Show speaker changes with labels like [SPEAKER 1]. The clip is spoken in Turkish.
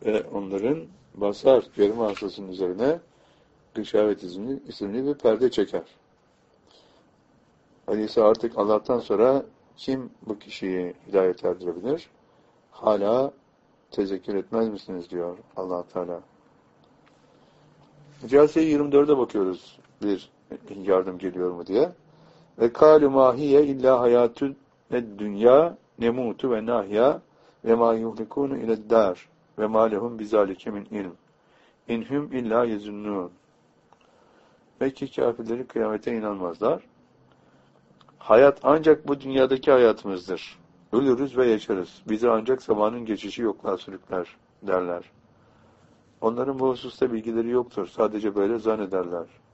[SPEAKER 1] ve onların basar, görme hastasının üzerine gışavet isimli bir perde çeker. Öyleyse artık Allah'tan sonra kim bu kişiyi hidayete erdirebilir? Hala tezekkür etmez misiniz diyor Allah Teala. Celse-i 24'e bakıyoruz bir yardım geliyor mu diye. Ve kâlu mâhiye illa hayatun dünya nemutu ve nahya ve mâ yuhlikûnu ileddâr ve mâ lehum bizâlike min ilm. İnhum illa yezunnûn. Belki kâfirleri kıyamete inanmazlar. Hayat ancak bu dünyadaki hayatımızdır. Ölürüz ve yaşarız. Bizi ancak zamanın geçişi yokluğa sürükler derler. Onların bu hususta bilgileri yoktur. Sadece böyle zannederler.